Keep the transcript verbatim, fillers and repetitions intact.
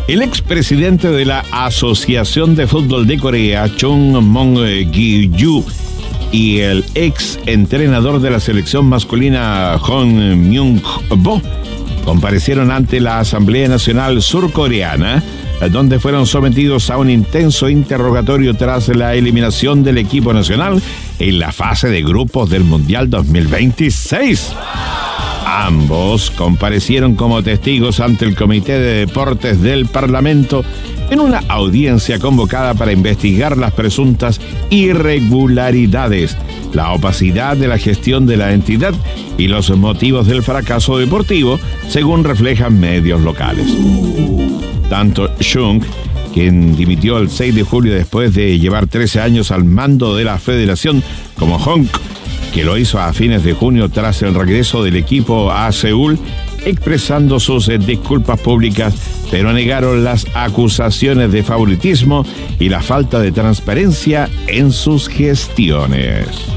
El expresidente de la Asociación de Fútbol de Corea, Chung Mong-gyu, y el ex entrenador de la selección masculina, Hong Myung-bo, comparecieron ante la Asamblea Nacional Surcoreana, donde fueron sometidos a un intenso interrogatorio tras la eliminación del equipo nacional en la fase de grupos del Mundial dos mil veintiséis. Ambos comparecieron como testigos ante el Comité de Deportes del Parlamento en una audiencia convocada para investigar las presuntas irregularidades, la opacidad de la gestión de la entidad y los motivos del fracaso deportivo, según reflejan medios locales. Tanto Chung, quien dimitió el seis de julio después de llevar trece años al mando de la federación, como Hong, que lo hizo a fines de junio tras el regreso del equipo a Seúl, expresando sus disculpas públicas, pero negaron las acusaciones de favoritismo y la falta de transparencia en sus gestiones.